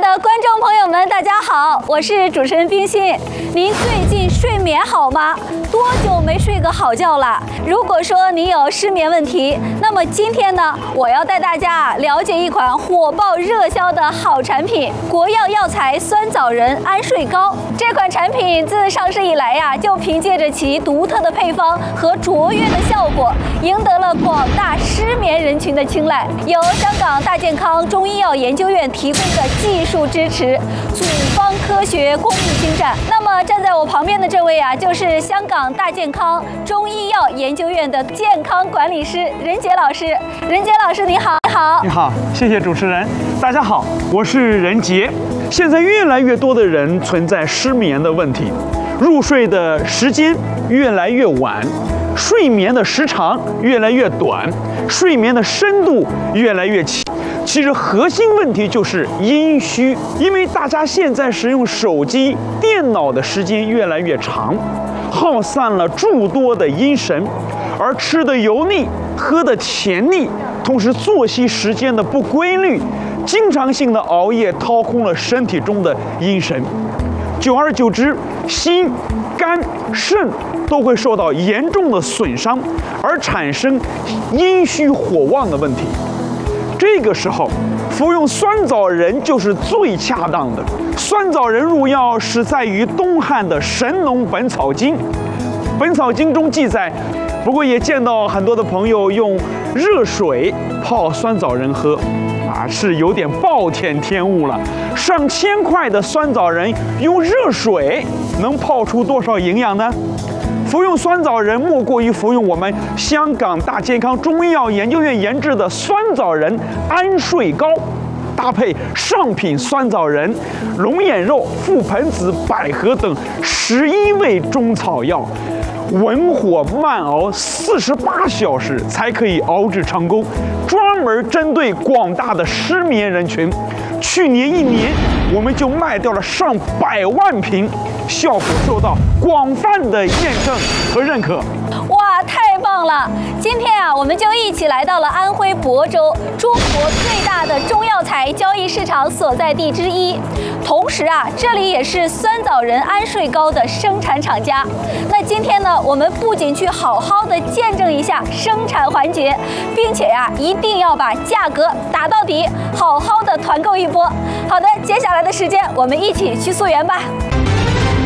的观众朋友们，大家好，我是主持人冰心。您最近睡眠好吗？多久没睡个好觉了？如果说您有失眠问题，那么今天呢，我要带大家了解一款火爆热销的好产品——国药药材酸枣仁安睡膏。这款产品自上市以来呀，就凭借着其独特的配方和卓越的效果，赢得了广大失眠人群的青睐。由香港大健康中医药研究院提供的技术支持，组方科学工艺精湛。那么站在我旁边的这位啊，就是香港大健康中医药研究院的健康管理师任杰老师。任杰老师，你好！你好！ 你好，谢谢主持人。大家好，我是任杰。现在越来越多的人存在失眠的问题，入睡的时间越来越晚，睡眠的时长越来越短，睡眠的深度越来越浅。其实核心问题就是阴虚，因为大家现在使用手机、电脑的时间越来越长，耗散了诸多的阴神，而吃的油腻，喝的甜腻，同时作息时间的不规律，经常性的熬夜掏空了身体中的阴神，久而久之，心、肝、肾都会受到严重的损伤，而产生阴虚火旺的问题。这个时候，服用酸枣仁就是最恰当的。酸枣仁入药是在于东汉的《神农本草经》，《本草经》中记载。不过也见到很多的朋友用热水泡酸枣仁喝，是有点暴殄天物了。上千块的酸枣仁用热水能泡出多少营养呢？服用酸枣仁莫过于服用我们香港大健康中医药研究院研制的酸枣仁安睡膏，搭配上品酸枣仁、龙眼肉、覆盆子、百合等11味中草药，文火慢熬48小时才可以熬制成功，专门针对广大的失眠人群。去年1年，我们就卖掉了上100万瓶，效果受到广泛的验证和认可。 哇，太棒了！今天啊，我们就一起来到了安徽亳州，中国最大的中药材交易市场所在地之一。同时啊，这里也是酸枣仁安睡膏的生产厂家。那今天呢，我们不仅去好好的见证一下生产环节，并且呀，一定要把价格打到底，好好的团购一波。好的，接下来的时间，我们一起去溯源吧。